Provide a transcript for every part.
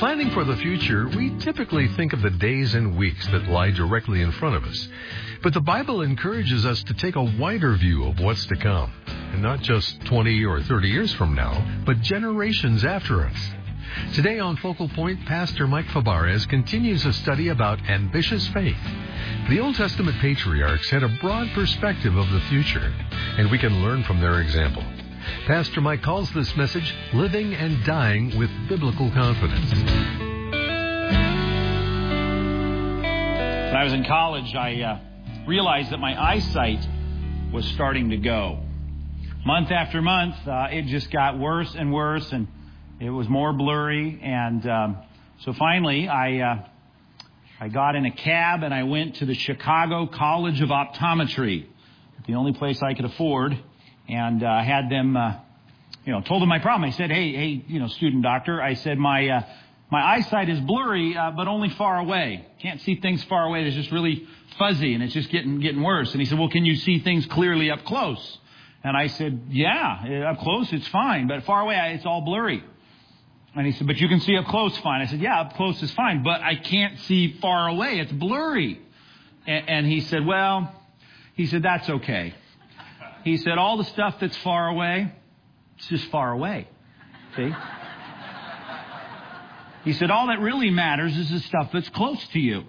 planning for the future, we typically think of the days and weeks that lie directly in front of us. But the Bible encourages us to take a wider view of what's to come, and not just 20 or 30 years from now, but generations after us. Today on Focal Point, Pastor Mike Fabarez continues a study about ambitious faith. The Old Testament patriarchs had a broad perspective of the future, and we can learn from their example. Pastor Mike calls this message Living and Dying with Biblical Confidence. When I was in college, I realized that my eyesight was starting to go. Month after month, it just got worse and worse, and it was more blurry. And so finally, I got in a cab and I went to the Chicago College of Optometry, the only place I could afford. And I had them, told them my problem. I said, hey, student doctor, I said, my eyesight is blurry, but only far away. Can't see things far away. It's just really fuzzy, and it's just getting worse. And he said, well, can you see things clearly up close? And I said, yeah, up close it's fine, but far away it's all blurry. And he said, but you can see up close fine. I said, yeah, up close is fine, but I can't see far away. It's blurry. And he said, that's okay. He said, all the stuff that's far away, it's just far away. See? He said, all that really matters is the stuff that's close to you.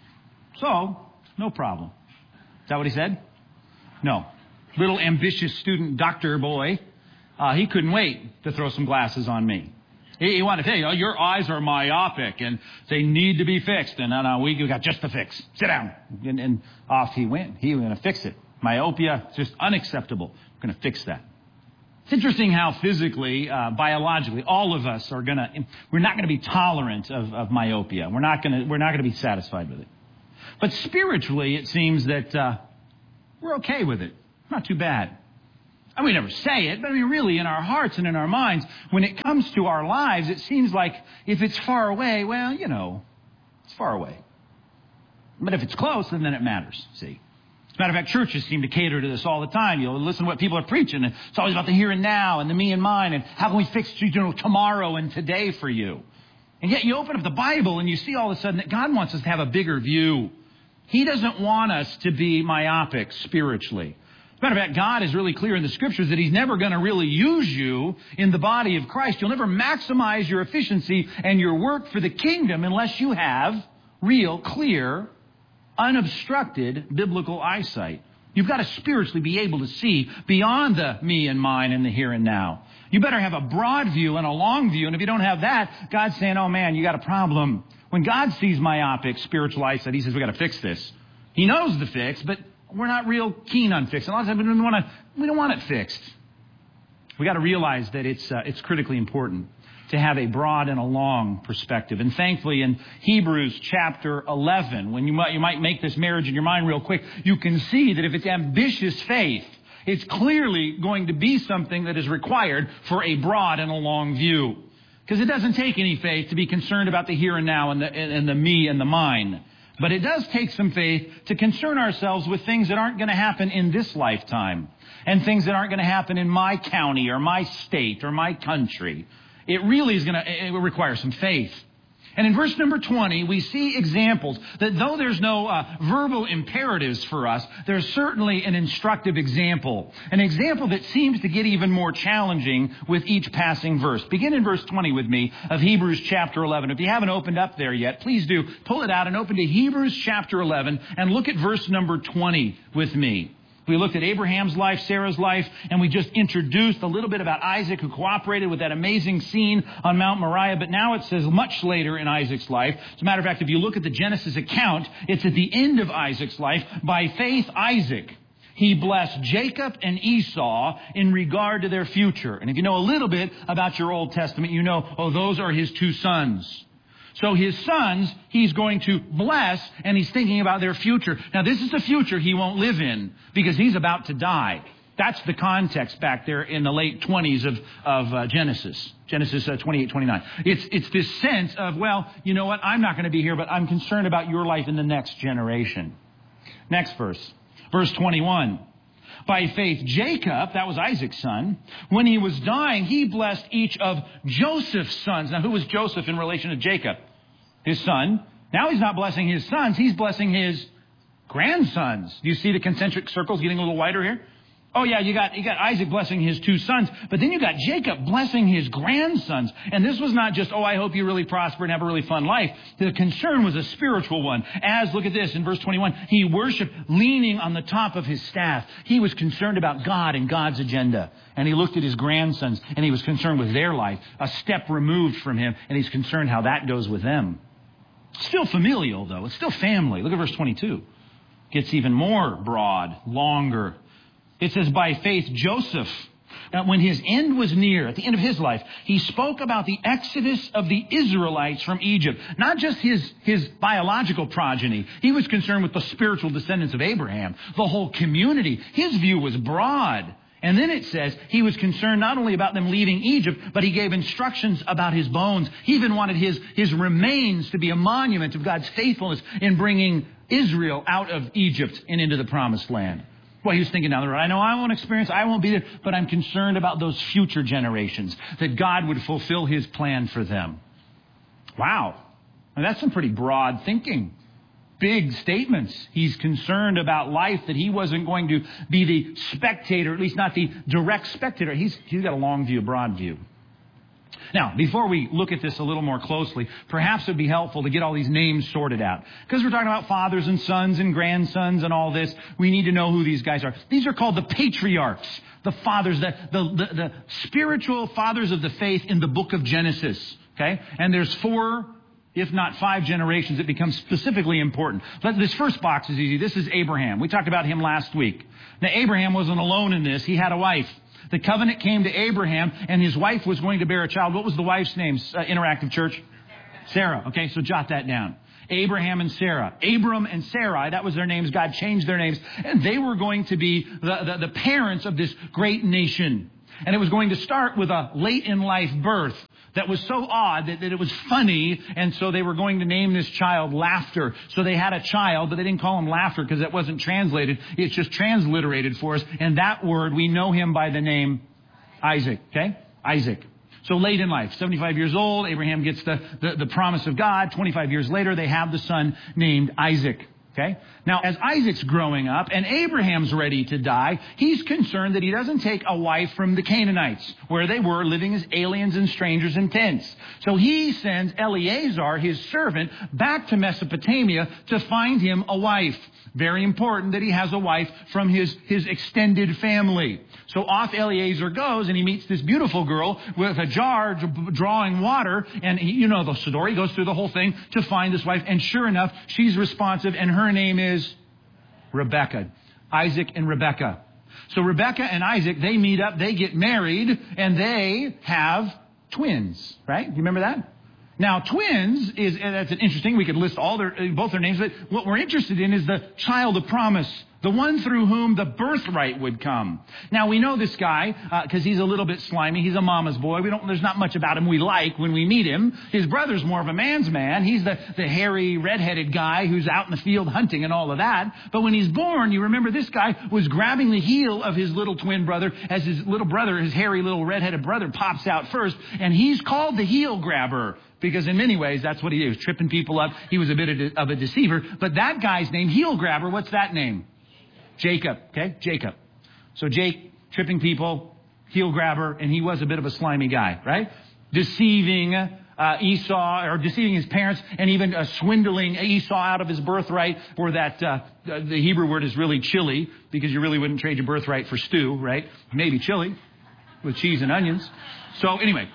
So, no problem. Is that what he said? No. Little ambitious student doctor boy, he couldn't wait to throw some glasses on me. He wanted to tell you, your eyes are myopic and they need to be fixed. And no, we got just the fix. Sit down. And off he went. He was going to fix it. Myopia, just unacceptable. We're going to fix that. It's interesting how physically, biologically, all of us we're not going to be tolerant of myopia. We're not going to be satisfied with it. But spiritually, it seems that we're okay with it. Not too bad. And we never say it, but really in our hearts and in our minds, when it comes to our lives, it seems like if it's far away, well, it's far away. But if it's close, then it matters, see. As a matter of fact, churches seem to cater to this all the time. You'll listen to what people are preaching, and it's always about the here and now and the me and mine and how can we fix tomorrow and today for you. And yet you open up the Bible and you see all of a sudden that God wants us to have a bigger view. He doesn't want us to be myopic spiritually. As a matter of fact, God is really clear in the Scriptures that He's never going to really use you in the body of Christ. You'll never maximize your efficiency and your work for the kingdom unless you have real, clear, unobstructed biblical eyesight. You've got to spiritually be able to see beyond the me and mine and the here and now. You better have a broad view and a long view. And if you don't have that, God's saying, oh man, you got a problem. When God sees myopic spiritual eyesight, He says, we got to fix this. He knows the fix, but we're not real keen on fixing. A lot of times we don't want it fixed. We got to realize that it's critically important to have a broad and a long perspective. And thankfully in Hebrews chapter 11, when you might make this marriage in your mind real quick, you can see that if it's ambitious faith, it's clearly going to be something that is required for a broad and a long view. Because it doesn't take any faith to be concerned about the here and now and the me and the mine. But it does take some faith to concern ourselves with things that aren't going to happen in this lifetime and things that aren't going to happen in my county or my state or my country. It really is it will require some faith. And in verse number 20, we see examples that though there's no verbal imperatives for us, there's certainly an instructive example. An example that seems to get even more challenging with each passing verse. Begin in verse 20 with me of Hebrews chapter 11. If you haven't opened up there yet, please do pull it out and open to Hebrews chapter 11 and look at verse number 20 with me. We looked at Abraham's life, Sarah's life, and we just introduced a little bit about Isaac, who cooperated with that amazing scene on Mount Moriah. But now it says much later in Isaac's life. As a matter of fact, if you look at the Genesis account, it's at the end of Isaac's life. By faith, Isaac, he blessed Jacob and Esau in regard to their future. And if you know a little bit about your Old Testament, you know, those are his two sons. So his sons, he's going to bless, and he's thinking about their future. Now, this is the future he won't live in because he's about to die. That's the context back there in the late 20s of Genesis 28, 29. It's this sense of, well, you know what? I'm not going to be here, but I'm concerned about your life in the next generation. Next verse, verse 21. By faith, Jacob, that was Isaac's son, when he was dying, he blessed each of Joseph's sons. Now, who was Joseph in relation to Jacob? His son. Now he's not blessing his sons, he's blessing his grandsons. Do you see the concentric circles getting a little wider here? Oh yeah, you got Isaac blessing his 2 sons, but then you got Jacob blessing his grandsons. And this was not just, I hope you really prosper and have a really fun life. The concern was a spiritual one. As, look at this, in verse 21, he worshiped leaning on the top of his staff. He was concerned about God and God's agenda. And he looked at his grandsons, and he was concerned with their life, a step removed from him, and he's concerned how that goes with them. Still familial, though. It's still family. Look at verse 22. Gets even more broad, longer. It says, by faith, Joseph, when his end was near, at the end of his life, he spoke about the exodus of the Israelites from Egypt. Not just his biological progeny. He was concerned with the spiritual descendants of Abraham, the whole community. His view was broad. And then it says he was concerned not only about them leaving Egypt, but he gave instructions about his bones. He even wanted his remains to be a monument of God's faithfulness in bringing Israel out of Egypt and into the promised land. Well, he was thinking down the road, I know I won't experience, I won't be there, but I'm concerned about those future generations, that God would fulfill his plan for them. Wow. Now, that's some pretty broad thinking. Big statements. He's concerned about life, that he wasn't going to be the spectator, at least not the direct spectator. He's got a long view, a broad view. Now, before we look at this a little more closely, perhaps it would be helpful to get all these names sorted out. Because we're talking about fathers and sons and grandsons and all this, we need to know who these guys are. These are called the patriarchs, the fathers, the spiritual fathers of the faith in the book of Genesis. Okay? And there's 4, if not 5 generations that become specifically important. This first box is easy. This is Abraham. We talked about him last week. Now, Abraham wasn't alone in this. He had a wife. The covenant came to Abraham, and his wife was going to bear a child. What was the wife's name, Interactive Church? Sarah. Okay, so jot that down. Abraham and Sarah. Abram and Sarai, that was their names. God changed their names. And they were going to be the parents of this great nation. And it was going to start with a late-in-life birth that was so odd that it was funny, and so they were going to name this child Laughter. So they had a child, but they didn't call him Laughter because it wasn't translated. It's just transliterated for us. And that word, we know him by the name Isaac, okay? Isaac. So late in life, 75 years old, Abraham gets the promise of God. 25 years later, they have the son named Isaac. Okay? Now, as Isaac's growing up and Abraham's ready to die, he's concerned that he doesn't take a wife from the Canaanites, where they were living as aliens and strangers in tents. So he sends Eleazar, his servant, back to Mesopotamia to find him a wife. Very important that he has a wife from his extended family. So off Eleazar goes, and he meets this beautiful girl with a jar drawing water. And he, you know the story. He goes through the whole thing to find this wife. And sure enough, she's responsive, and her name is Rebecca. Isaac and Rebecca. So Rebecca and Isaac, they meet up, they get married, and they have twins. Right? You remember that? Now, twins that's an interesting. We could list both their names, but what we're interested in is the child of promise, the one through whom the birthright would come. Now, we know this guy because he's a little bit slimy. He's a mama's boy. There's not much about him we like when we meet him. His brother's more of a man's man. He's the hairy, redheaded guy who's out in the field hunting and all of that. But when he's born, you remember this guy was grabbing the heel of his little twin brother as his little brother, his hairy little redheaded brother, pops out first, and he's called the heel grabber. Because in many ways, that's what he was, tripping people up. He was a bit of a deceiver. But that guy's name, heel grabber, what's that name? Jacob. Okay? Jacob. So Jake, tripping people, heel grabber, and he was a bit of a slimy guy, right? Deceiving Esau, or deceiving his parents, and even swindling Esau out of his birthright, or that the Hebrew word is really chili, because you really wouldn't trade your birthright for stew, right? Maybe chili with cheese and onions. So anyway,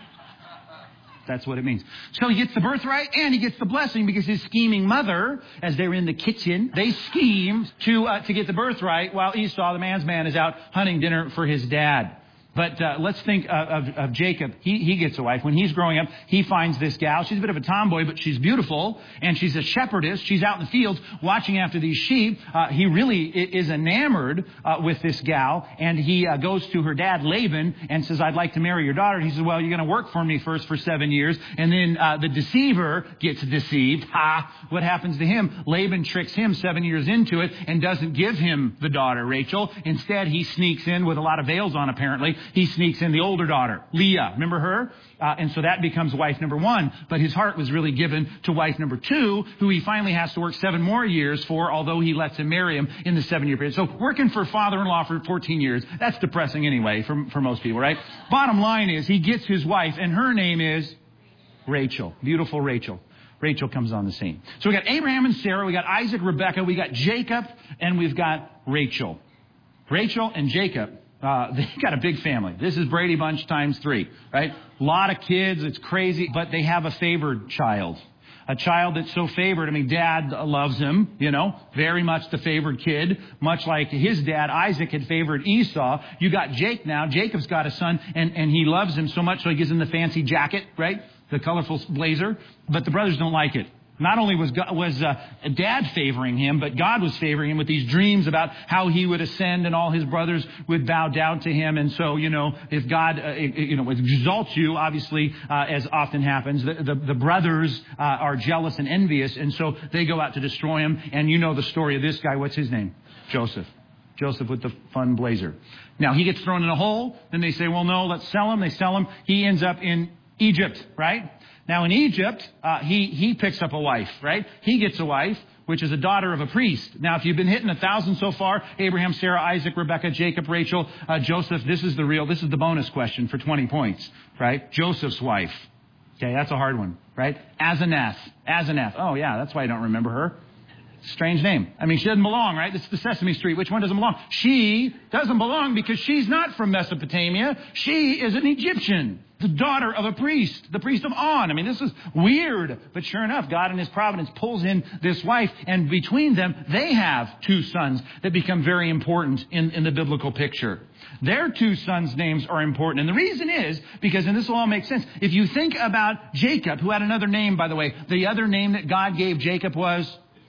that's what it means. So he gets the birthright and he gets the blessing because his scheming mother, as they're in the kitchen, they scheme to get the birthright while Esau, the man's man, is out hunting dinner for his dad. But let's think of Jacob. He gets a wife. When he's growing up, he finds this gal. She's a bit of a tomboy, but she's beautiful. And she's a shepherdess. She's out in the fields watching after these sheep. He really is enamored with this gal. And he goes to her dad, Laban, and says, I'd like to marry your daughter. And he says, well, you're going to work for me first for 7 years. And then the deceiver gets deceived. What happens to him? Laban tricks him 7 years into it and doesn't give him the daughter, Rachel. Instead, he sneaks in with a lot of veils on, apparently. He sneaks in the older daughter, Leah. Remember her? And so that becomes wife number 1. But his heart was really given to wife number 2, who he finally has to work 7 more years for, although he lets him marry him in the 7-year period. So working for father-in-law for 14 years, that's depressing anyway for most people, right? Bottom line is he gets his wife, and her name is Rachel. Beautiful Rachel. Rachel comes on the scene. So we got Abraham and Sarah, we got Isaac, Rebekah, we got Jacob, and we've got Rachel. Rachel and Jacob. They got a big family. This is Brady Bunch times 3, right? A lot of kids. It's crazy. But they have a favored child. A child that's so favored. I mean, dad loves him, very much the favored kid. Much like his dad, Isaac, had favored Esau. You got Jake now. Jacob's got a son, and he loves him so much so he gives him the fancy jacket, right? The colorful blazer. But the brothers don't like it. Not only was dad favoring him, but God was favoring him with these dreams about how he would ascend and all his brothers would bow down to him. And so, if God, exalts you, obviously, as often happens, the brothers are jealous and envious. And so they go out to destroy him. And you know the story of this guy. What's his name? Joseph. Joseph with the fun blazer. Now, he gets thrown in a hole. Then they say, well, no, let's sell him. They sell him. He ends up in Egypt, right? Now, in Egypt, he picks up a wife, right? He gets a wife, which is a daughter of a priest. Now, if you've been hitting 1,000 so far, Abraham, Sarah, Isaac, Rebekah, Jacob, Rachel, Joseph, this is the bonus question for 20 points, right? Joseph's wife. Okay, that's a hard one, right? Asenath. Oh, yeah, that's why I don't remember her. Strange name. I mean, she doesn't belong, right? This is the Sesame Street. Which one doesn't belong? She doesn't belong because she's not from Mesopotamia. She is an Egyptian, the daughter of a priest, the priest of On. I mean, this is weird. But sure enough, God in his providence pulls in this wife. And between them, they have 2 sons that become very important in the biblical picture. Their 2 sons' names are important. And the reason is because, and this will all make sense, if you think about Jacob, who had another name, by the way, the other name that God gave Jacob was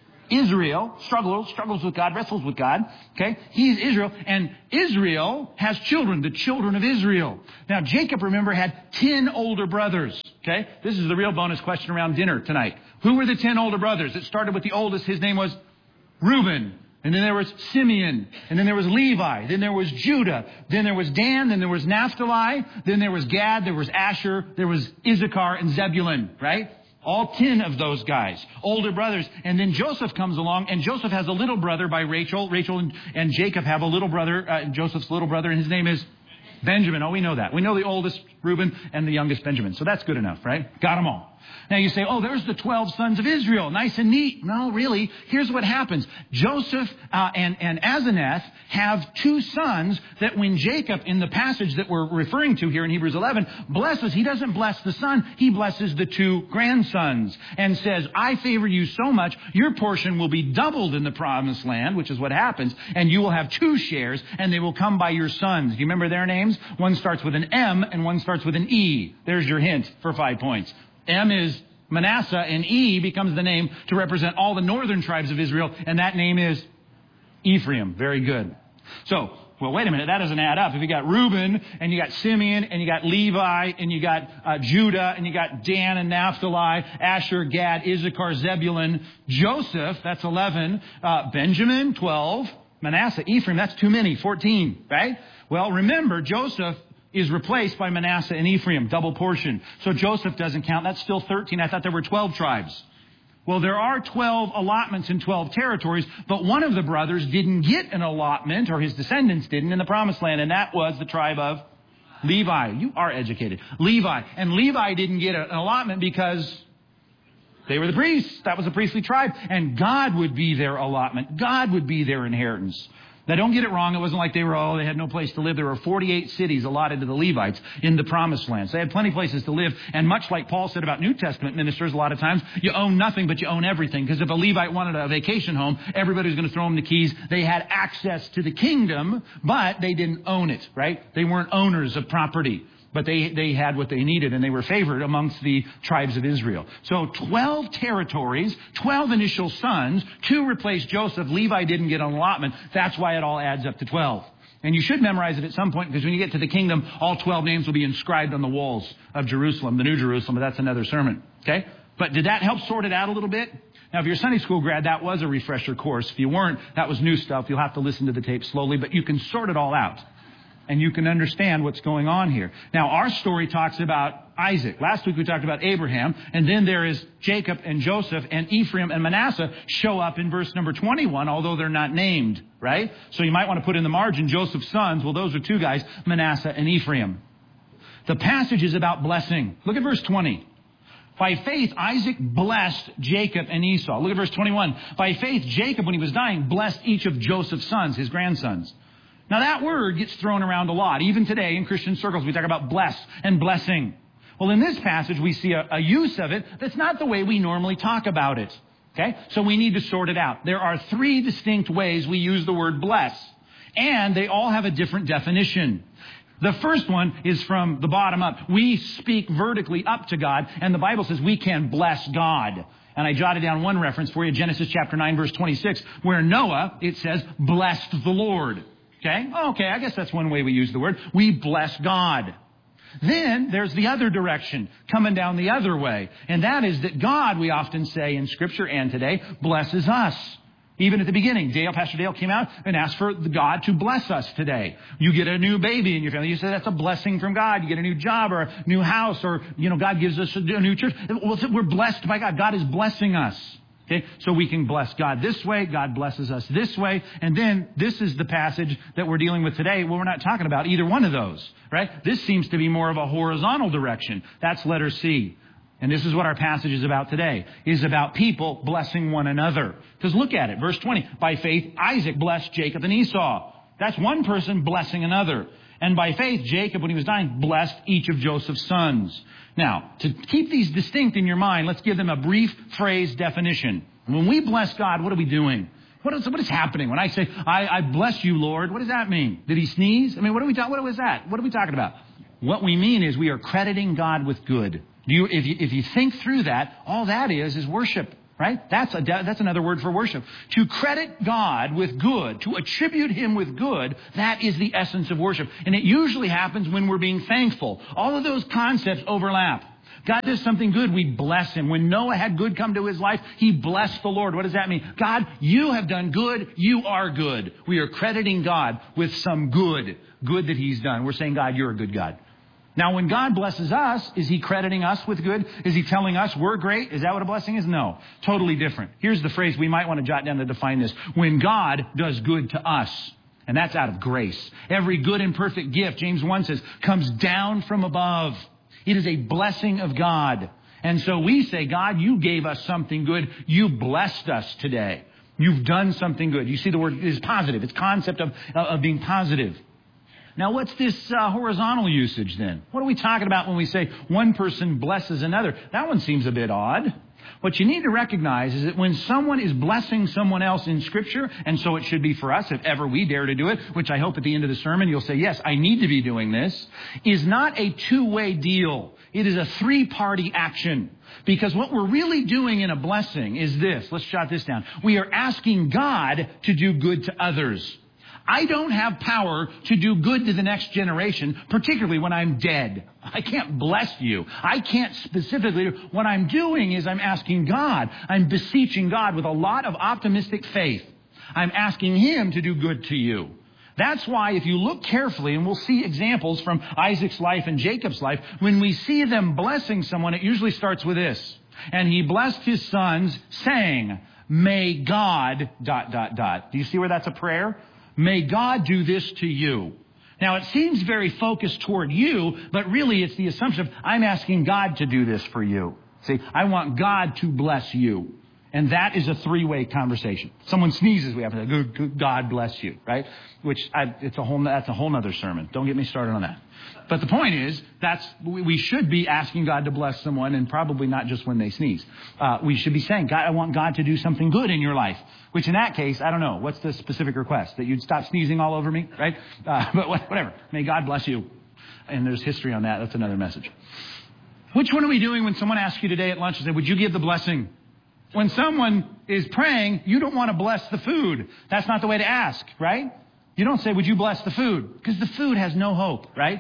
Israel. Struggles with God, wrestles with God. Okay? He's Israel. And Israel has children, the children of Israel. Now, Jacob, remember, had 10 older brothers. Okay? This is the real bonus question around dinner tonight. Who were the 10 older brothers? It started with the oldest. His name was Reuben. And then there was Simeon. And then there was Levi. Then there was Judah. Then there was Dan. Then there was Naphtali. Then there was Gad. There was Asher. There was Issachar and Zebulun. Right? All 10 of those guys, older brothers. And then Joseph comes along, and Joseph has a little brother by Rachel. Rachel and Jacob have a little brother, Joseph's little brother, and his name is Benjamin. Oh, we know that. We know the oldest, Reuben, and the youngest, Benjamin. So that's good enough, right? Got them all. Now you say, oh, there's the 12 sons of Israel. Nice and neat. No, really. Here's what happens. Joseph and Asenath have 2 sons that when Jacob, in the passage that we're referring to here in Hebrews 11, blesses, he doesn't bless the son. He blesses the 2 grandsons and says, I favor you so much, your portion will be doubled in the promised land, which is what happens, and you will have 2 shares, and they will come by your sons. Do you remember their names? One starts with an M, and one starts with an E. There's your hint for 5 points. M is Manasseh, and E becomes the name to represent all the northern tribes of Israel, and that name is Ephraim. Very good. So, well, wait a minute. That doesn't add up. If you got Reuben, and you got Simeon, and you got Levi, and you got Judah, and you got Dan and Naphtali, Asher, Gad, Issachar, Zebulun, Joseph, that's 11, Benjamin, 12, Manasseh, Ephraim, that's too many, 14, right? Well, remember, Joseph is replaced by Manasseh and Ephraim, double portion. So Joseph doesn't count. That's still 13. I thought there were 12 tribes. Well, there are 12 allotments in 12 territories, but one of the brothers didn't get an allotment, or his descendants didn't, in the promised land, and that was the tribe of Levi. You are educated. Levi. And Levi didn't get an allotment because they were the priests. That was a priestly tribe. And God would be their allotment. God would be their inheritance. Now, don't get it wrong. It wasn't like they had no place to live. There were 48 cities allotted to the Levites in the Promised Land. So they had plenty of places to live. And much like Paul said about New Testament ministers, a lot of times, you own nothing, but you own everything. Because if a Levite wanted a vacation home, everybody was going to throw them the keys. They had access to the kingdom, but they didn't own it, right? They weren't owners of property. But they had what they needed, and they were favored amongst the tribes of Israel. So 12 territories, 12 initial sons, 2 replaced Joseph. Levi didn't get an allotment. That's why it all adds up to 12. And you should memorize it at some point, because when you get to the kingdom, all 12 names will be inscribed on the walls of Jerusalem, the New Jerusalem, but that's another sermon. Okay? But did that help sort it out a little bit? Now, if you're a Sunday school grad, that was a refresher course. If you weren't, that was new stuff. You'll have to listen to the tape slowly, but you can sort it all out. And you can understand what's going on here. Now, our story talks about Isaac. Last week we talked about Abraham. And then there is Jacob and Joseph, and Ephraim and Manasseh show up in verse number 21, although they're not named, right? So you might want to put in the margin Joseph's sons. Well, those are 2 guys, Manasseh and Ephraim. The passage is about blessing. Look at verse 20. By faith, Isaac blessed Jacob and Esau. Look at verse 21. By faith, Jacob, when he was dying, blessed each of Joseph's sons, his grandsons. Now, that word gets thrown around a lot. Even today in Christian circles, we talk about bless and blessing. Well, in this passage, we see a use of it that's not the way we normally talk about it. Okay? So we need to sort it out. There are 3 distinct ways we use the word bless, and they all have a different definition. The first one is from the bottom up. We speak vertically up to God, and the Bible says we can bless God. And I jotted down one reference for you, Genesis chapter 9, verse 26, where Noah, it says, blessed the Lord. Okay, I guess that's one way we use the word. We bless God. Then there's the other direction, coming down the other way. And that is that God, we often say in Scripture and today, blesses us. Even at the beginning, Pastor Dale came out and asked for God to bless us today. You get a new baby in your family. You say that's a blessing from God. You get a new job or a new house, or, God gives us a new church. Well, we're blessed by God. God is blessing us. Okay, so we can bless God this way. God blesses us this way. And then this is the passage that we're dealing with today. Well, we're not talking about either one of those, right? This seems to be more of a horizontal direction. That's letter C. And this is what our passage is about today, is about people blessing one another. Because look at it, verse 20. By faith, Isaac blessed Jacob and Esau. That's one person blessing another. And by faith, Jacob, when he was dying, blessed each of Joseph's sons. Now, to keep these distinct in your mind, let's give them a brief phrase definition. When we bless God, what are we doing? What is happening? When I say, I bless you, Lord, what does that mean? Did he sneeze? I mean, what was that? What are we talking about? What we mean is we are crediting God with good. If you think through that, all that is worship. Right? That's another word for worship. To credit God with good, to attribute him with good, that is the essence of worship. And it usually happens when we're being thankful. All of those concepts overlap. God does something good, we bless him. When Noah had good come to his life, he blessed the Lord. What does that mean? God, you have done good. You are good. We are crediting God with some good that he's done. We're saying, God, you're a good God. Now, when God blesses us, is he crediting us with good? Is he telling us we're great? Is that what a blessing is? No. Totally different. Here's the phrase we might want to jot down to define this. When God does good to us, and that's out of grace. Every good and perfect gift, James 1 says, comes down from above. It is a blessing of God. And so we say, God, you gave us something good. You blessed us today. You've done something good. You see the word is positive. It's concept of being positive. Now, what's this horizontal usage then? What are we talking about when we say one person blesses another? That one seems a bit odd. What you need to recognize is that when someone is blessing someone else in Scripture, and so it should be for us if ever we dare to do it, which I hope at the end of the sermon you'll say, yes, I need to be doing this, is not a two-way deal. It is a three-party action. Because what we're really doing in a blessing is this. Let's jot this down. We are asking God to do good to others. I don't have power to do good to the next generation, particularly when I'm dead. I can't bless you. I can't specifically. What I'm doing is I'm asking God. I'm beseeching God with a lot of optimistic faith. I'm asking him to do good to you. That's why if you look carefully, and we'll see examples from Isaac's life and Jacob's life, when we see them blessing someone, it usually starts with this. And he blessed his sons, saying, may God, ... Do you see where that's a prayer? May God do this to you. Now, it seems very focused toward you, but really it's the assumption of, I'm asking God to do this for you. See, I want God to bless you. And that is a three-way conversation. Someone sneezes, we have to say, God bless you, right? That's a whole nother sermon. Don't get me started on that. But the point is, we should be asking God to bless someone, and probably not just when they sneeze. We should be saying, God, I want God to do something good in your life. Which in that case, I don't know. What's the specific request? That you'd stop sneezing all over me, right? But whatever. May God bless you. And there's history on that. That's another message. Which one are we doing when someone asks you today at lunch and say, would you give the blessing? When someone is praying, you don't want to bless the food. That's not the way to ask, right? You don't say, would you bless the food? Because the food has no hope, right?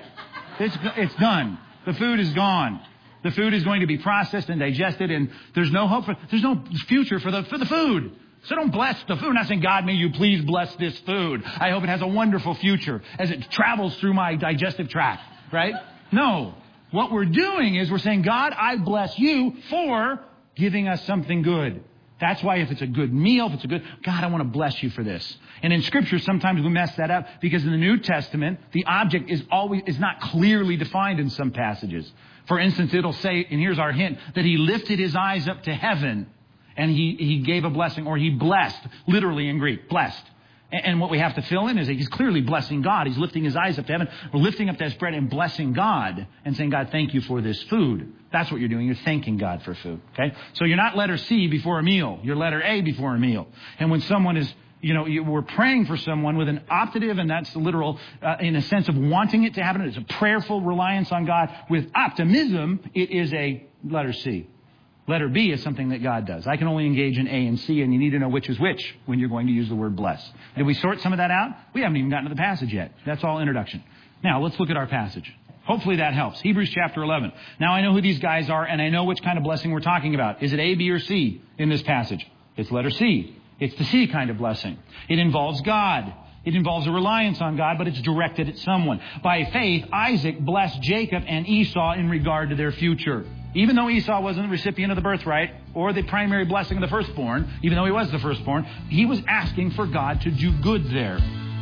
It's done. The food is gone. The food is going to be processed and digested, and there's no hope there's no future for the food. So don't bless the food. I'm not saying, God, may you please bless this food. I hope it has a wonderful future as it travels through my digestive tract, right? No. What we're doing is we're saying, God, I bless you for giving us something good. That's why if it's a good meal, if it's a good, God, I want to bless you for this. And in Scripture, sometimes we mess that up because in the New Testament, the object is not clearly defined in some passages. For instance, it'll say, and here's our hint, that he lifted his eyes up to heaven and he gave a blessing, or he blessed, literally in Greek, blessed. And what we have to fill in is that he's clearly blessing God. He's lifting his eyes up to heaven, or lifting up that bread and blessing God and saying, God, thank you for this food. That's what you're doing. You're thanking God for food. Okay? So you're not letter C before a meal. You're letter A before a meal. And when someone is, we're praying for someone with an optative, and that's literal, in a sense of wanting it to happen. It's a prayerful reliance on God. With optimism, it is a letter C. Letter B is something that God does. I can only engage in A and C, and you need to know which is which when you're going to use the word bless. Did we sort some of that out? We haven't even gotten to the passage yet. That's all introduction. Now, let's look at our passage. Hopefully that helps. Hebrews chapter 11. Now, I know who these guys are, and I know which kind of blessing we're talking about. Is it A, B, or C in this passage? It's letter C. It's the C kind of blessing. It involves God. It involves a reliance on God, but it's directed at someone. By faith, Isaac blessed Jacob and Esau in regard to their future. Even though Esau wasn't the recipient of the birthright or the primary blessing of the firstborn, even though he was the firstborn, he was asking for God to do good there.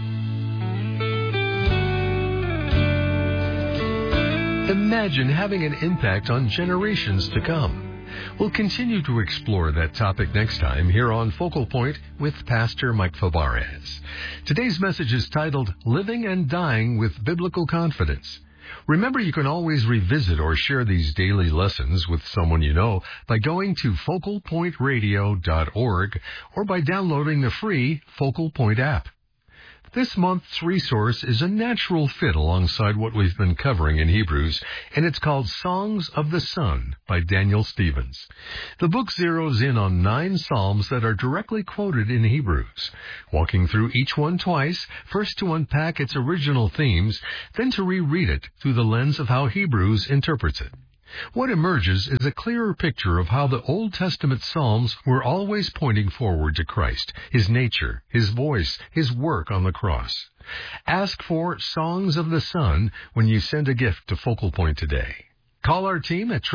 Imagine having an impact on generations to come. We'll continue to explore that topic next time here on Focal Point with Pastor Mike Fabarez. Today's message is titled, Living and Dying with Biblical Confidence. Remember, you can always revisit or share these daily lessons with someone you know by going to focalpointradio.org or by downloading the free Focal Point app. This month's resource is a natural fit alongside what we've been covering in Hebrews, and it's called Songs of the Sun by Daniel Stevens. The book zeroes in on 9 psalms that are directly quoted in Hebrews, walking through each one twice, first to unpack its original themes, then to reread it through the lens of how Hebrews interprets it. What emerges is a clearer picture of how the Old Testament Psalms were always pointing forward to Christ, His nature, His voice, His work on the cross. Ask for Songs of the Sun when you send a gift to Focal Point today. Call our team at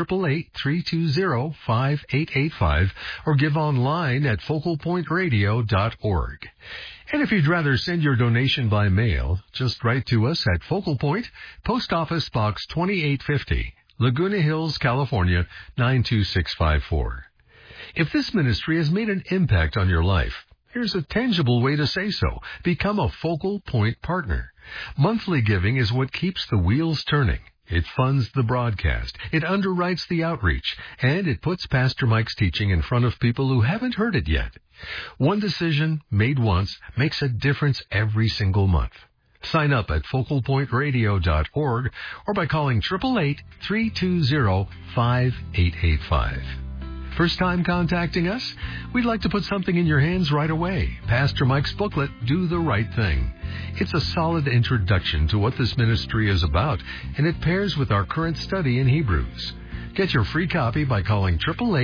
888-320-5885 or give online at focalpointradio.org. And if you'd rather send your donation by mail, just write to us at Focal Point, Post Office Box 2850. Laguna Hills, California, 92654. If this ministry has made an impact on your life, here's a tangible way to say so. Become a Focal Point partner. Monthly giving is what keeps the wheels turning. It funds the broadcast, it underwrites the outreach, and it puts Pastor Mike's teaching in front of people who haven't heard it yet. One decision made once makes a difference every single month. Sign up at focalpointradio.org or by calling 888-320-5885. First time contacting us? We'd like to put something in your hands right away. Pastor Mike's booklet, Do the Right Thing. It's a solid introduction to what this ministry is about, and it pairs with our current study in Hebrews. Get your free copy by calling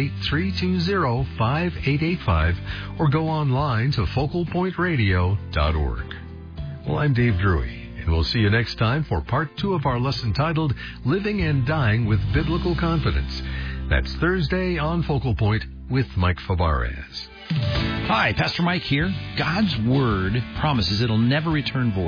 888-320-5885 or go online to focalpointradio.org. Well, I'm Dave Drury, and we'll see you next time for part 2 of our lesson titled Living and Dying with Biblical Confidence. That's Thursday on Focal Point with Mike Fabarez. Hi, Pastor Mike here. God's Word promises it'll never return void.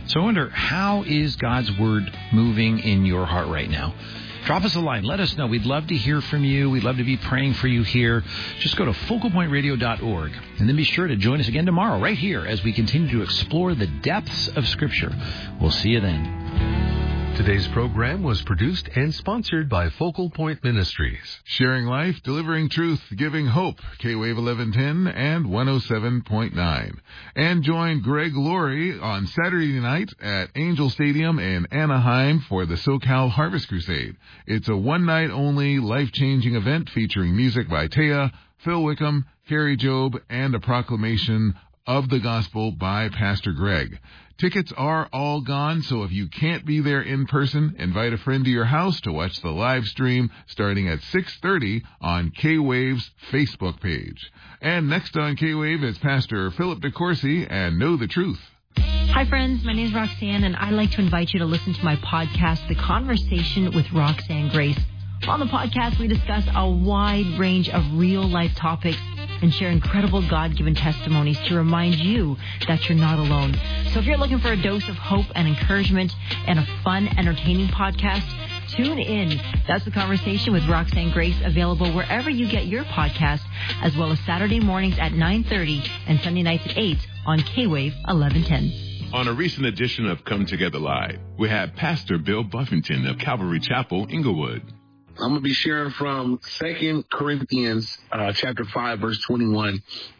So I wonder, how is God's Word moving in your heart right now? Drop us a line. Let us know. We'd love to hear from you. We'd love to be praying for you here. Just go to focalpointradio.org and then be sure to join us again tomorrow right here as we continue to explore the depths of Scripture. We'll see you then. Today's program was produced and sponsored by Focal Point Ministries. Sharing life, delivering truth, giving hope. K-Wave 1110 and 107.9. And join Greg Laurie on Saturday night at Angel Stadium in Anaheim for the SoCal Harvest Crusade. It's a one-night-only, life-changing event featuring music by Taya, Phil Wickham, Carrie Job, and a proclamation of the gospel by Pastor Greg. Tickets are all gone, so if you can't be there in person, invite a friend to your house to watch the live stream starting at 6:30 on K-Wave's Facebook page. And next on K-Wave is Pastor Philip DeCourcy and Know the Truth. Hi, friends. My name is Roxanne, and I'd like to invite you to listen to my podcast, The Conversation with Roxanne Grace. On the podcast, we discuss a wide range of real-life topics and share incredible God-given testimonies to remind you that you're not alone. So if you're looking for a dose of hope and encouragement and a fun, entertaining podcast, tune in. That's The Conversation with Roxanne Grace, available wherever you get your podcast, as well as Saturday mornings at 9:30 and Sunday nights at 8 on K-Wave 1110. On a recent edition of Come Together Live, we have Pastor Bill Buffington of Calvary Chapel, Inglewood. I'm going to be sharing from 2 Corinthians chapter 5, verse 21.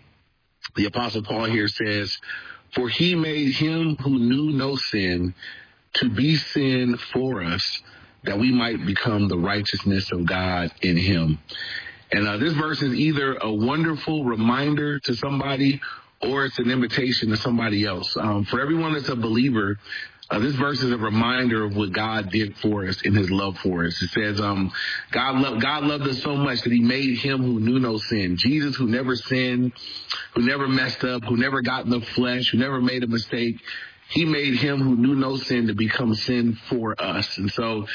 The Apostle Paul here says, "For he made him who knew no sin to be sin for us, that we might become the righteousness of God in him." And this verse is either a wonderful reminder to somebody or it's an invitation to somebody else. For everyone that's a believer, this verse is a reminder of what God did for us in his love for us. It says, God loved us so much that he made him who knew no sin. Jesus, who never sinned, who never messed up, who never got in the flesh, who never made a mistake. He made him who knew no sin to become sin for us. And so,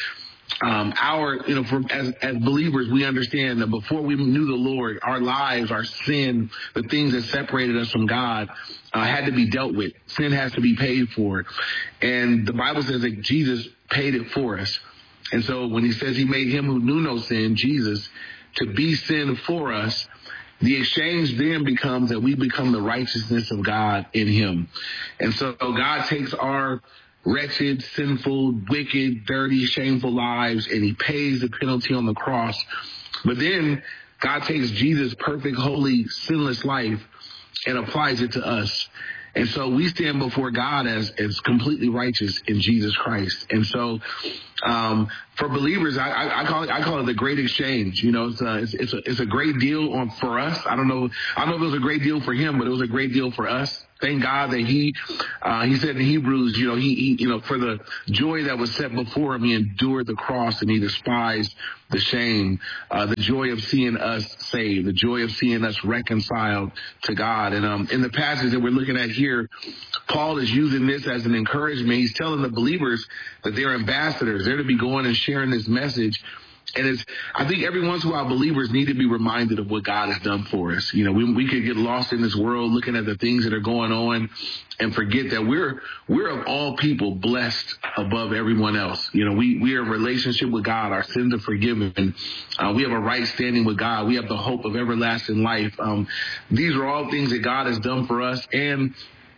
as believers, we understand that before we knew the Lord, our lives, our sin, the things that separated us from God, had to be dealt with. Sin has to be paid for. And the Bible says that Jesus paid it for us. And so when he says he made him who knew no sin, Jesus, to be sin for us, the exchange then becomes that we become the righteousness of God in him. And so God takes our wretched, sinful, wicked, dirty, shameful lives, and he pays the penalty on the cross. But then God takes Jesus' perfect, holy, sinless life and applies it to us. And so we stand before God as completely righteous in Jesus Christ. And so, for believers, I call it the great exchange. You know, it's a great deal for us. I don't know if it was a great deal for him, but it was a great deal for us. Thank God that he said in Hebrews, he for the joy that was set before him, he endured the cross and he despised the shame, the joy of seeing us saved, the joy of seeing us reconciled to God. And in the passage that we're looking at here, Paul is using this as an encouragement. He's telling the believers that they're ambassadors. They're to be going and sharing this message. And I think every once in a while believers need to be reminded of what God has done for us. You know, we could get lost in this world looking at the things that are going on and forget that we're of all people blessed above everyone else. You know, we are in relationship with God. Our sins are forgiven. We have a right standing with God. We have the hope of everlasting life. These are all things that God has done for us, and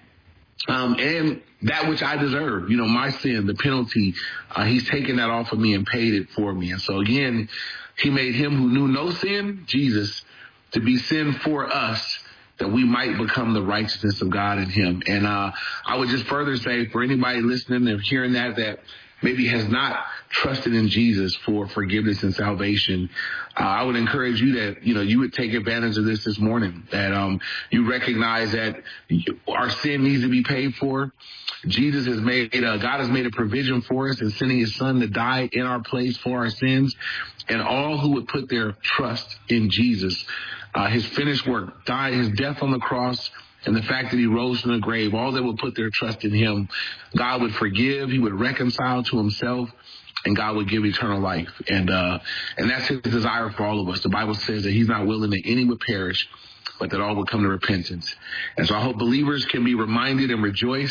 that which I deserve, my sin, the penalty, he's taken that off of me and paid it for me. And so again, he made him who knew no sin, Jesus, to be sin for us, that we might become the righteousness of God in him. And I would just further say, for anybody listening and hearing that maybe has not trusted in Jesus for forgiveness and salvation, I would encourage you that, you would take advantage of this morning, that you recognize that our sin needs to be paid for. Jesus has God has made a provision for us in sending his son to die in our place for our sins. And all who would put their trust in Jesus, his finished work, his death on the cross, and the fact that he rose from the grave, all that would put their trust in him, God would forgive, he would reconcile to himself, and God would give eternal life. And that's his desire for all of us. The Bible says that he's not willing that any would perish, but that all would come to repentance. And so I hope believers can be reminded and rejoice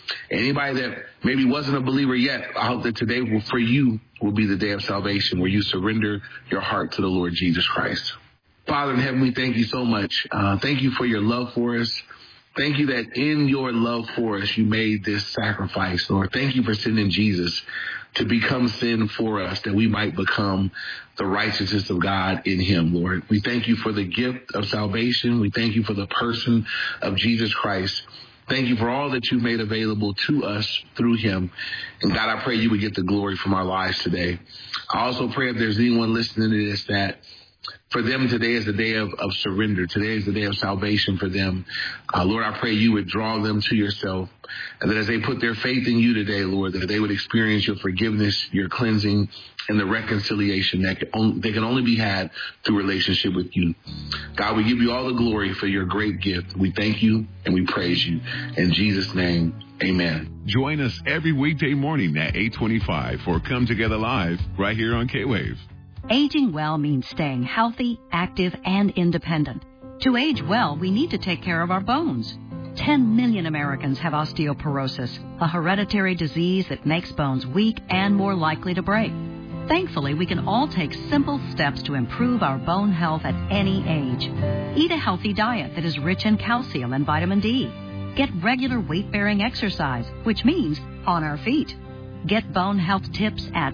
Anybody that maybe wasn't a believer yet, I hope that today for you will be the day of salvation where you surrender your heart to the Lord Jesus Christ. Father in heaven, we thank you so much. Thank you for your love for us. Thank you that in your love for us, you made this sacrifice, Lord. Thank you for sending Jesus to become sin for us, that we might become the righteousness of God in him, Lord. We thank you for the gift of salvation. We thank you for the person of Jesus Christ. Thank you for all that you've made available to us through him. And God, I pray you would get the glory from our lives today. I also pray if there's anyone listening to this that for them, today is the day of surrender. Today is the day of salvation for them. Lord, I pray you would draw them to yourself. And that as they put their faith in you today, Lord, that they would experience your forgiveness, your cleansing, and the reconciliation that they can only be had through relationship with you. God, we give you all the glory for your great gift. We thank you and we praise you. In Jesus' name, amen. Join us every weekday morning at 8:25 for Come Together Live right here on K-Wave. Aging well means staying healthy, active, and independent. To age well, we need to take care of our bones. 10 million Americans have osteoporosis, a hereditary disease that makes bones weak and more likely to break. Thankfully, we can all take simple steps to improve our bone health at any age. Eat a healthy diet that is rich in calcium and vitamin D. Get regular weight-bearing exercise, which means on our feet. Get bone health tips at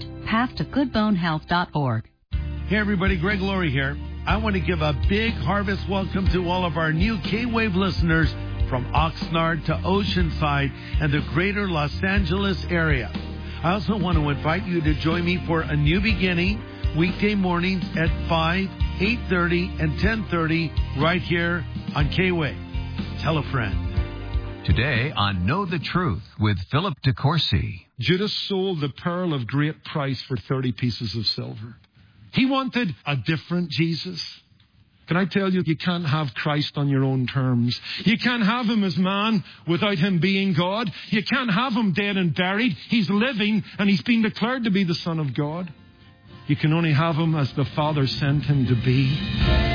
pathtogoodbonehealth.org. Hey everybody, Greg Laurie here. I want to give a big harvest welcome to all of our new K-Wave listeners from Oxnard to Oceanside and the greater Los Angeles area. I also want to invite you to join me for A New Beginning, weekday mornings at 5, 8:30, and 10:30 right here on K-Wave. Tell a friend. Today on Know the Truth with Philip DeCourcy. Judas sold the pearl of great price for 30 pieces of silver. He wanted a different Jesus. Can I tell you, you can't have Christ on your own terms. You can't have him as man without him being God. You can't have him dead and buried. He's living and he's been declared to be the Son of God. You can only have him as the Father sent him to be.